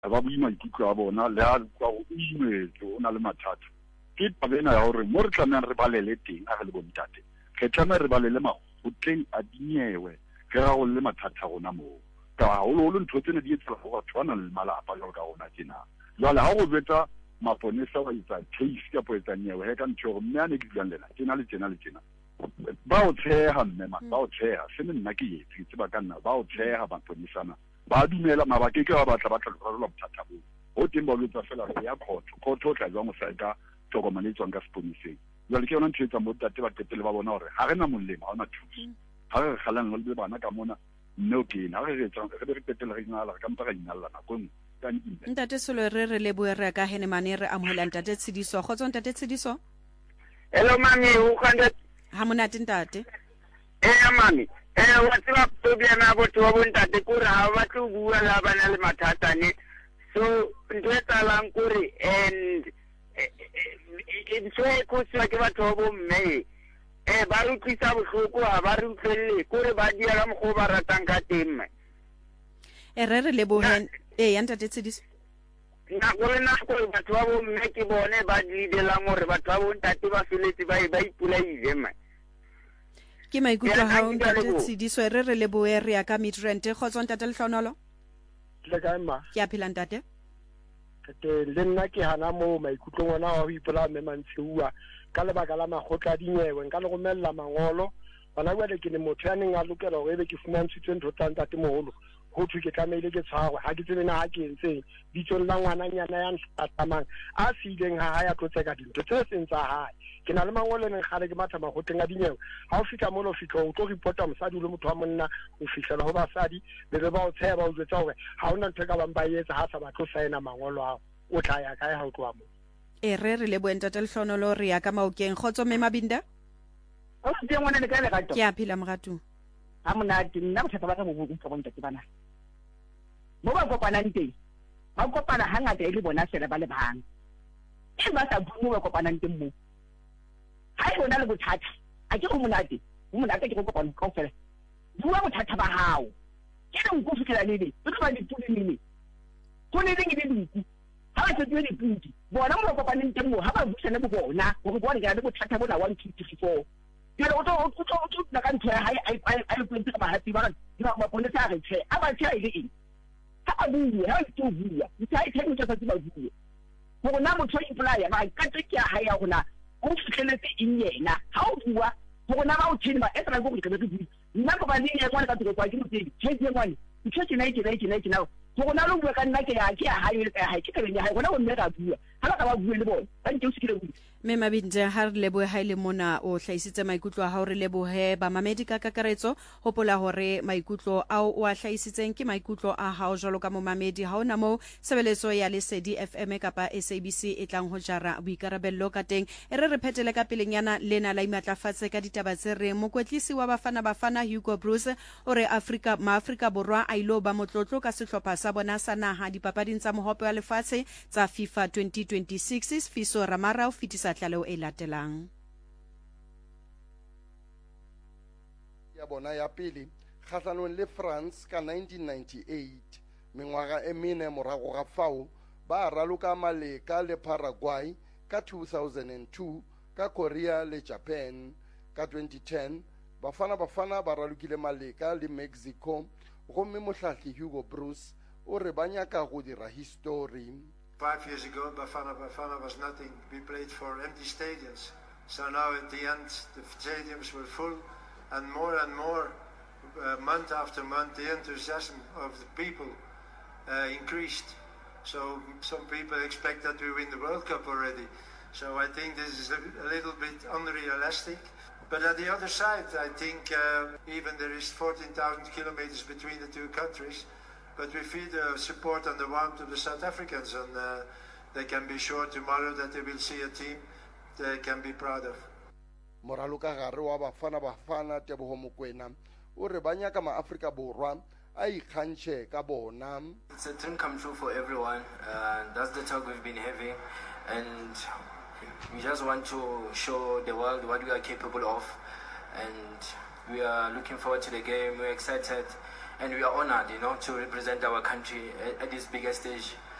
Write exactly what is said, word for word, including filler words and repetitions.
ba bui maikutlo a bona le a kwa go imetse o na le mathata ke tabena ya gore mo re tlameang re balele teng a re le bontate re tlameya re balele magotleng a dinyewe ke ga go le mathata gona moo ka haholo-holo ntho tsene di etsela go batho ba na le malapa jalo ka gona tjena jwale ha go betsa maponesa wa etsa case ka po etsa nyewe he ka ntho gore mme a ne ke dulang lena tjena le tjena le tjena ba o tsheha mme ma ba o tsheha se ne nna ke yetse ke ba ka nna ba o tsheha maponesana ba dumela mabake ke ba batla ba tla rarolwa bothata bo ho teng ba lotsa fela re ya khotho khotho o tla jwa mo sa ka tokomane e tswang ka seponiseng jwale ke yona ntho e tsa mo tate ba qetele ba bona gore ha re na molemo ha ona thuso ha re galang le bana ka mona no ke na re retsa re be re qetele re ngala ka mpa ga inalla nakong ntate Solo re re le bue re ka Henemane re amohela ntate Tshidiso go tswa ntate Tshidiso hello mami o khanda ha monate ntate eh mami eh wa tswa problem ya botho ba bontate kore ha ba tlo bua la bana le mathata ne so ntwe talang kore and ntwe ko tswa ke batho ba bomme eh ba re tlisa bohloko ha ba re utlwelle kore ba dia ka mgo ba ratang ka temme e re re le bohen e ya ntate Tshidiso na go le na go batho ba bomme ke bone ba didelang gore batho ba bontate ba feletse ba ba ipolaile ma ke maikutlo ha o ntate Tshidiso re re le boe re ya ka Midrand go tswa ntate Lehlonolo le ka mma ke a phela ntate te le nna ke hana mo maikutlo ngwana wa ho ipola mme Mantshiua ka lebaka la magotla dinyewe nka le go mella mangolo bana bua le ke ne motho ya neng a lokela go ebe ke fumantshitswe ntho tsa ntate moholo ho thwe ke tlameile ke tshwarwe ha ke tsebe na ha ke entseng ditshong la ngwananyana ya ntlatamang a sileng ha ya tlotseka dintho tse seng tsa hae ke na le mangolo neng gale ke matha magotleng a dinyewe ha o fika mo lo fitla o tlo reporta mosadi le motho wa monna o fihlela ho basadi be be ba o tsheya ba o jwetsa hore ha ona ntho ka bang ba etsa ha sa ba tlo saena mangolo ao o tla ya kae ha o tloa mo e re re le boentate Lehlonolo re ya ka Maokeng khotso me Mabinda o se ngwana le ka le gato ke a phela mogatu ha mona nna bothata ba ka bo bo ka bontate bana mo ba kopanang teng ba kopana hangata e le bona sele ba le bang e ba sa bua ba kopanang teng mo ha e bona le bothata a ke go monate o monate ke go kopana ka fela bua bothata ba hao ke re nko fitela le le ke ba di pudi nini go ne ding di dinku ha ba tsetse di pudi bona mo kopanang teng mo ha ba butsana bo bona go bona ke le bothata bona one two three four pero o to o to o to na ka ntse ha ai ai ai plenti ka ba hati ba ba ba bona sa re tse a ba tse ile eng ha ba bua ha ke bua ntse ai tse ntse tse ba bua go na motho o imply ba ka tse ke ha ya gona o fitlheletse eng yena ha o bua go na ba o tshini ba etla go ke be ke bua nna go ba le ya kwa ka tse kwa ke motse tshetse ngwane tshetse na itse na itse na itse na go na lo bua ka nna ke ya ke ya ha ile ka ha ke ka benya ha go na go nne ka bua ha ba ka ba bua le bona ba ntse o sikile go me Mabinda ha re lebohe ha ile mona o hlaisitse maikutlo a ha re lebohe ba mamedi ka kakaretso hopola hore maikutlo a o a hlaisitseng ke maikutlo a hao jalo ka mo mamedi ha ona mo sebeletso ya Lesedi F M kapa S A B C e tlang ho jara boikarabello ka teng e re re phetele ka pelenyana lena la imatlafatse ka ditaba tse re mokwetlisi wa bafana bafana Hugo Bruce ore Africa ma Africa borwa a ilo ba motlotlo ka sehlopha sa bona sa naha dipapading tsa mohope wa lefatshe tsa FIFA twenty twenty-six Fiso Ramara o fitisa tlalo e latelang ya bona ya pele kgatlhanong le France ka nineteen ninety-eight mengwaga e mene morago ga fao ba raloka maleka le Paraguay ka two thousand two ka Korea le Japan ka twenty ten bafana bafana ba ralokile maleka le Mexico gomme mohlahli Hugo Bruce o re ba nyaka go dira history. Five years ago, Bafana Bafana was nothing. We played for empty stadiums. So now at the end, the stadiums were full, and more and more, uh, month after month, the enthusiasm of the people uh, increased. So some people expect that we win the World Cup already. So I think this is a, a little bit unrealistic. But at the other side, I think uh, even there is fourteen thousand kilometers between the two countries. But we feel the support and the warmth of the South Africans, and uh, they can be sure tomorrow that they will see a team they can be proud of. Moralo ka gare wa bafana bafana Teboho Mokoena o re ba nyaka ma Afrika Borwa a ikgantshe ka bona. It's a dream come true for everyone. Uh, that's the talk we've been having, and we just want to show the world what we are capable of, and we are looking forward to the game. We're excited. And we are honored, you know, to represent our country at, at this bigger stage.